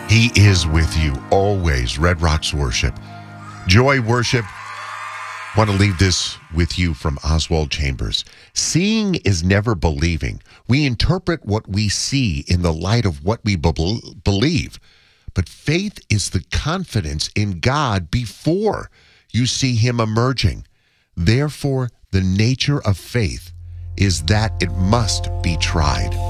He is with you always. Red Rocks Worship. Joy Worship. Want to leave this with you from Oswald Chambers. Seeing is never believing. We interpret what we see in the light of what we believe. But faith is the confidence in God before you see him emerging. Therefore, the nature of faith is that it must be tried.